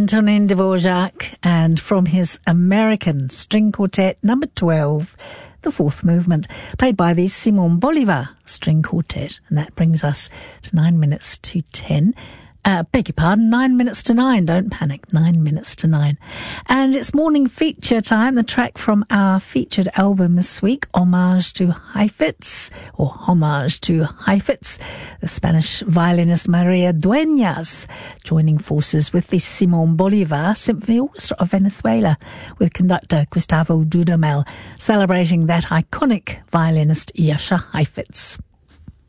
Antonin Dvorak, and from his American String Quartet number 12, the fourth movement, played by the Simon Bolivar String Quartet. And that brings us to 9 minutes to 10. Beg your pardon, 9 minutes to 9. Don't panic, 9 minutes to 9. And it's morning feature time. The track from our featured album this week, Homage to Heifetz, or Homage to Heifetz, the Spanish violinist Maria Dueñas, joining forces with the Simon Bolivar Symphony Orchestra of Venezuela, with conductor Gustavo Dudamel, celebrating that iconic violinist Jascha Heifetz.